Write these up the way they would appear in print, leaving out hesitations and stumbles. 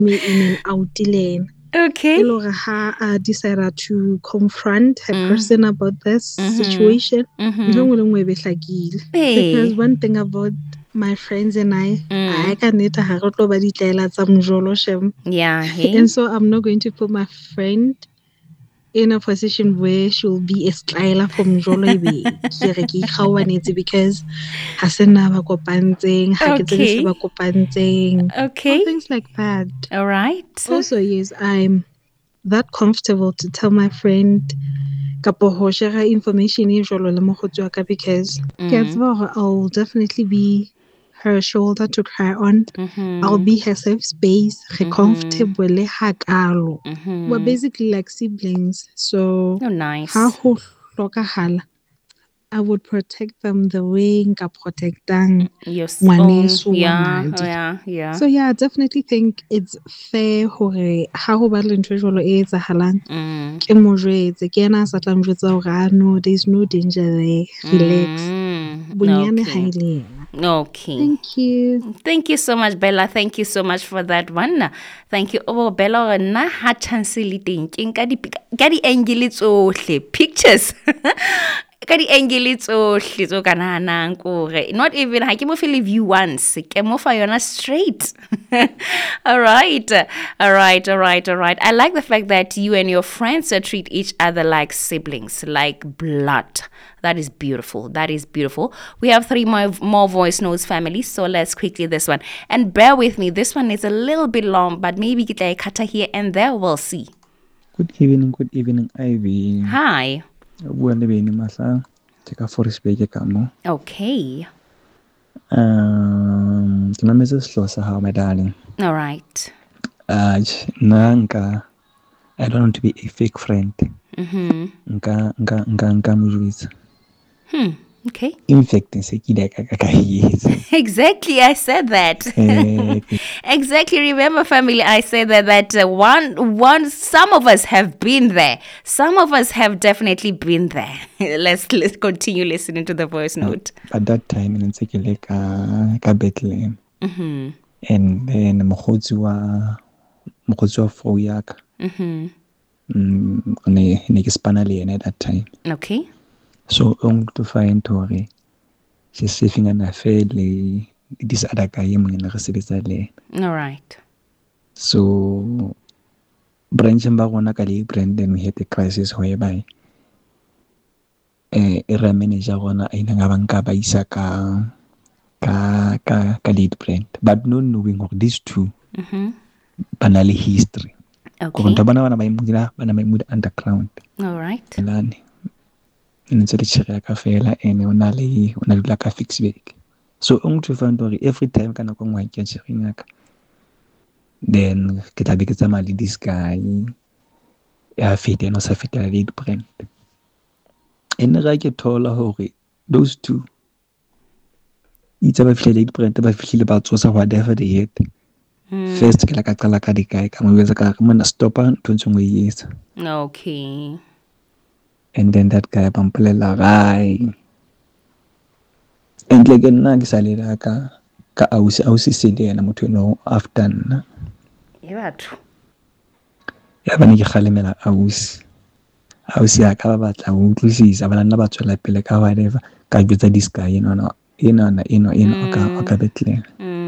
me in an outilane. Okay. Decided to confront her person about this situation. Because one thing about my friends and I can need to have Yeah, hey. and so I'm not going to put my friend in a position where she'll be a style from Jolo because Hasena ba kopantseng, ha ke tsebe se ba kopantseng, or Okay. things like that. All right. Also, yes, I'm that comfortable to tell my friend kapo ho share information e jwalo le mokgotsi wa ka because ke a tseba hore I'll definitely be her shoulder to cry on. I'll be her safe space, her comfortable le hakalo. We're basically like siblings. So Oh, nice. ha ho hlokahala, I would protect them the way nka protectang Your ngwaneso wa yeah, madi. yeah. So yeah, I definitely think it's fair hore ha ho ba le ntho e jwalo e etsahalang ke mo jwetse ke yena a sa tlang jwetsa hore no, there's no danger there, relax. Bonyane ha e le yena. Okay. Thank you. Thank you so much, Bella. Thank you so much for that one. Thank you. Oh, Bella, na ha chance le teng ke nka di angle tsohle pictures. Ka di angle tsohle tso kana nang kore. Not even ha ke mo feel view once. Ke mo fa yona straight. All right. I like the fact that you and your friends treat each other like siblings, like blood. That is beautiful. We have 3 more voice notes, family. So let's quickly this one. And bear with me. This one is a little bit long, but maybe get a cutter here and there. We'll see. Good evening, Ivy. Hi. Bua le bene Mahla. Ke ka Foresburg ka mo. Okay. Ke mametse sehloho sa hao, my darling. All right. Nka I don't want to be a fake friend. Nka mo jwetsa. Okay. In fact, se ke ile ka etsa. Exactly, I said that. Exactly. Remember, family, I said that one. Some of us have been there. Some of us have definitely been there. Let's continue listening to the voice note. At that time, ntse ke le ka Bethlehem. And then mokgotsi wa fo ya ka. Ne ke spana le yena at that time. Okay. So to find hore she's saving an affair le this other guy e mong ne re sebetsa le. All right. So branching ba rona ka le brand, then we had a crisis whereby area manager rona a ina nga banka ba isa ka lead brand, but not knowing of these two banale history. Okay. Bana ba underground. All right. Lane ntse le tshire ka fela ene o na dula ka Fixburg. So to find hore every time kana go ngwa ke tshireng yaka, then ke tla be ke tsamaya le this guy ya fete no sa fetela lead brand. Ene ra ke thola hore those two itse ba fihlile lead brand ba fihlile ba tsosa whatever they had. First ke la ka qala ka di guy ka mo betsa ka re mona stopper ntho nngwe e etsa. Okay. And then that guy bampolela gai and like nna ke salela ka ausi se le yena motho no after nna e batho ya bana ke khalemela ausi ya ka ba batla go utlwisisa bana nna ba tswela pele ka whatever ka bitsa this guy eno ka Bethlehem.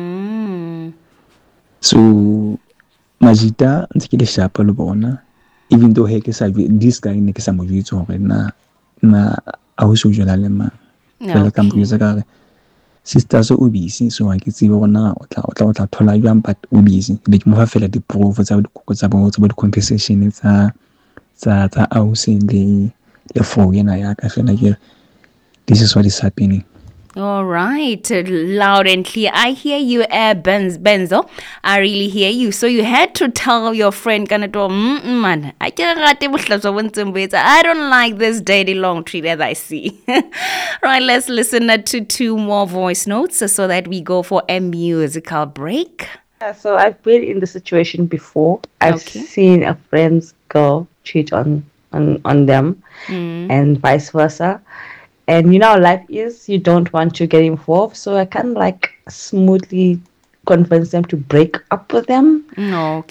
So majita ntse ke le sharp le bona, even though he ke sa this guy ne ke sa mo jwetsa hore na ausi o jela le mang. Fela ka mbuyetsa ka re sister so o busy, so ha ke tsebe bona o tla thola jwang, but o busy. Be ke mo fa fela di-proof tsa dikoko tsa bo di-compensation tsa ausi le for yena ya ka fela ke this is what is happening. All right, loud and clear. I hear you, Benzo. I really hear you. So you had to tell your friend, man, I don't like this daily long treat as I see. Right, let's listen to 2 more voice notes so that we go for a musical break. Yeah, so I've been in the situation before. I've seen a friend's girl cheat on them and vice versa. And you know how life is, you don't want to get involved. So I kind of like smoothly convince them to break up with them.